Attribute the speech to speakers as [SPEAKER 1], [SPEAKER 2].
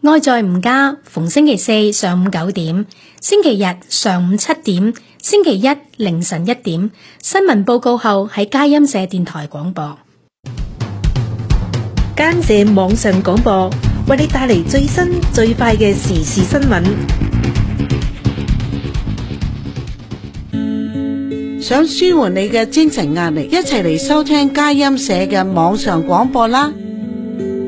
[SPEAKER 1] 愛在吾家逢星期四上午9點，星期日上午7點，星期一凌晨1點。新聞報告後喺佳音社電台廣播。
[SPEAKER 2] 佳音社網上廣播，為你帶嚟最新最快嘅時事新聞。
[SPEAKER 3] 想舒緩你嘅精神壓力，一齊嚟收聽佳音社嘅網上廣播啦！